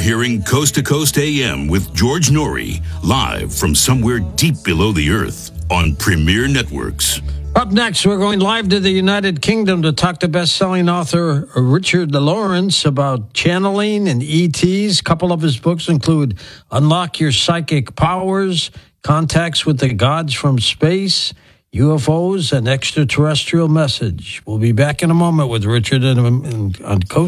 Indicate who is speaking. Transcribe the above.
Speaker 1: hearing Coast to Coast AM with George Norrie, live from somewhere deep below the earth on Premier Networks.
Speaker 2: Up next, we're going live to the United Kingdom to talk to best-selling author Richard Lawrence about channeling and ETs. A couple of his books include Unlock Your Psychic Powers, Contacts with the Gods from Space, UFOs, and Extraterrestrial Message. We'll be back in a moment with Richard on Coast